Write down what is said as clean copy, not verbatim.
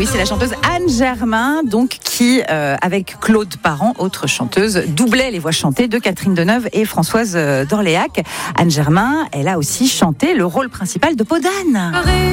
c'est la chanteuse Anne Germain, donc qui, avec Claude Parent, autre chanteuse, doublait les voix chantées de Catherine Deneuve et Françoise d'Orléac. Anne Germain, elle a aussi chanté le rôle principal de Peau d'âne.